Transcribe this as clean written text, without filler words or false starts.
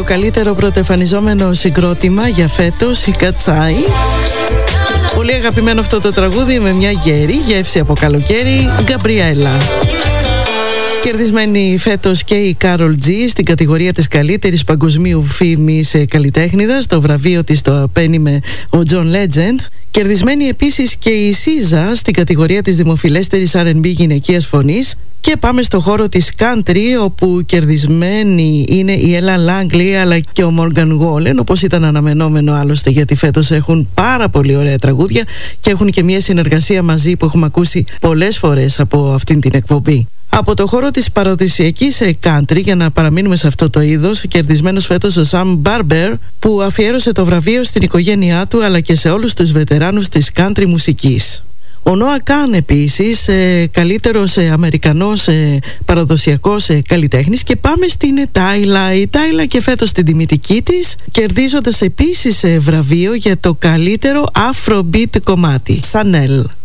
το καλύτερο πρωτοεμφανιζόμενο συγκρότημα για φέτος, η Κατσάι. Πολύ αγαπημένο αυτό το τραγούδι με μια γερή γεύση από καλοκαίρι, Γκαμπριέλα. Κερδισμένη φέτος και η Κάρολ Τζι στην κατηγορία της καλύτερης παγκοσμίου φήμης καλλιτέχνηδας. Το βραβείο της το απένιμε ο Τζον Λέτζεντ. Κερδισμένη επίσης και η Σίζα στην κατηγορία της δημοφιλέστερης R&B γυναικείας φωνής. Και πάμε στο χώρο της country, όπου κερδισμένοι είναι η Έλα Λάγκλι αλλά και ο Μόργαν Γόλεν, όπως ήταν αναμενόμενο άλλωστε, γιατί φέτος έχουν πάρα πολύ ωραία τραγούδια και έχουν και μια συνεργασία μαζί που έχουμε ακούσει πολλές φορές από αυτήν την εκπομπή. Από το χώρο της παραδοσιακής country, για να παραμείνουμε σε αυτό το είδος, κερδισμένος φέτος ο Sam Barber, που αφιέρωσε το βραβείο στην οικογένειά του αλλά και σε όλους τους βετεράνους της country μουσικής. Ο Νόα Καν επίσης, καλύτερος Αμερικανός παραδοσιακός καλλιτέχνης. Και πάμε στην Τάιλα. Η Τάιλα και φέτος την τιμητική της, κερδίζοντας επίσης βραβείο για το καλύτερο Afrobeat κομμάτι, Chanel.